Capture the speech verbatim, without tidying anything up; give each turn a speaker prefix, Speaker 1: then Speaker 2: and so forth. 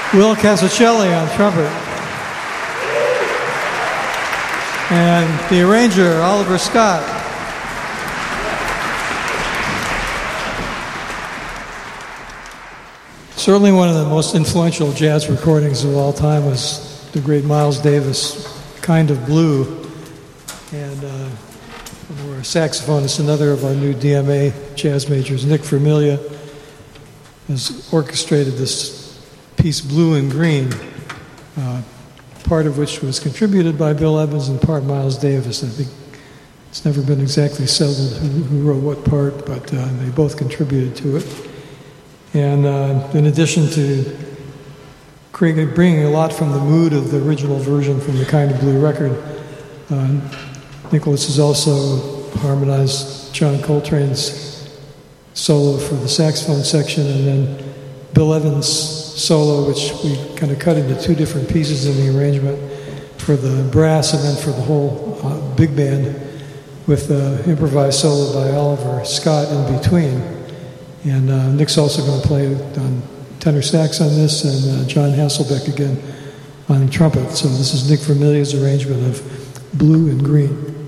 Speaker 1: Will Casacelli on trumpet. And the arranger, Oliver Scott. Certainly one of the most influential jazz recordings of all time was the great Miles Davis, Kind of Blue. And uh, our saxophonist, another of our new D M A jazz majors, Nick Vermiglia, has orchestrated this piece, Blue and Green, uh, part of which was contributed by Bill Evans and part Miles Davis. I think it's never been exactly settled who, who wrote what part, but uh, they both contributed to it. And uh, in addition to creating, bringing a lot from the mood of the original version from the Kind of Blue record, uh, Nicholas has also harmonized John Coltrane's solo for the saxophone section, and then Bill Evans' solo, which we kind of cut into two different pieces in the arrangement for the brass and then for the whole uh, big band, with uh, improvised solo by Oliver Scott in between. And uh, Nick's also going to play on tenor sax on this, and uh, John Hasselbeck again on trumpet. So this is Nick Vermiglia's arrangement of Blue and Green.